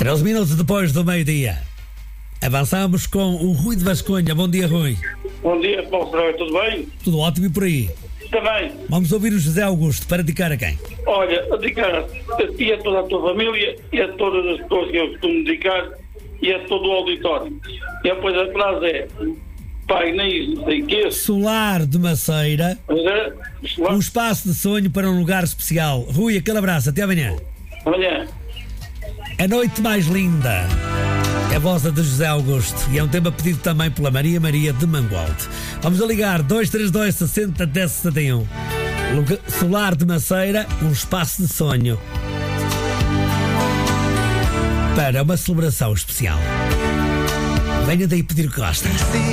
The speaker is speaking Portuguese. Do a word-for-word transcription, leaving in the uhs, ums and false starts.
treze minutos depois do meio-dia. Avançamos com o Rui de Vasconha. Bom dia, Rui. Bom dia, Paulo Ferreira, tudo bem? Tudo ótimo e por aí? Também. Vamos ouvir o José Augusto para dedicar a quem? Olha, a dedicar a ti, a toda a tua família e a todas as pessoas que eu costumo dedicar e a todo o auditório. E depois a frase é: pai, nem sei que Solar de Maceira, um espaço de sonho para um lugar especial. Rui, aquele abraço, até amanhã. Amanhã. A noite mais linda. É a voz de José Augusto e é um tema pedido também pela Maria Maria de Mangualde. Vamos a ligar dois três dois, sessenta, dez, setenta e um. Solar de Maceira, um espaço de sonho para uma celebração especial. Venha daí pedir o que gosta.